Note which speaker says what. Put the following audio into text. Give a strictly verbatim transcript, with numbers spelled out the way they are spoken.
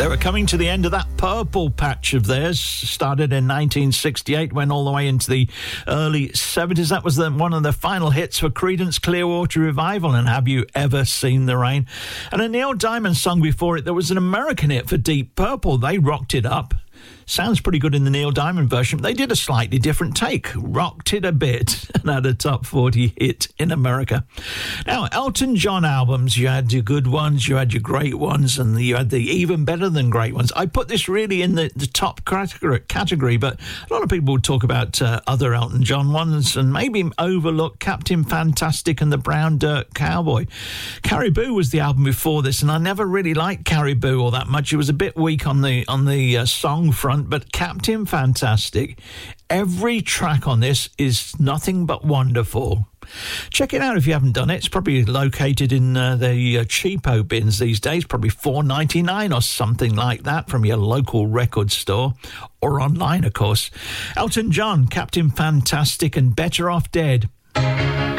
Speaker 1: They were coming to the end of that purple patch of theirs. Started in nineteen sixty-eight, went all the way into the early seventies. That was the, one of the final hits for Creedence Clearwater Revival and Have You Ever Seen the Rain? And a Neil Diamond song before it that was an American hit for Deep Purple. They rocked it up. Sounds pretty good in the Neil Diamond version. They did a slightly different take, rocked it a bit, and had a top forty hit in America. Now, Elton John albums, you had your good ones, you had your great ones, and you had the even better than great ones. I put this really in the, the top category, category, but a lot of people would talk about uh, other Elton John ones and maybe overlook Captain Fantastic and the Brown Dirt Cowboy. Caribou was the album before this, and I never really liked Caribou all that much. It was a bit weak on the on the uh, song front, but Captain Fantastic, every track on this is nothing but wonderful. Check it out if you haven't done it. It's probably located in uh, the uh, cheapo bins these days, probably four ninety-nine or something like that from your local record store or online, of course. Elton John, Captain Fantastic and Better Off Dead.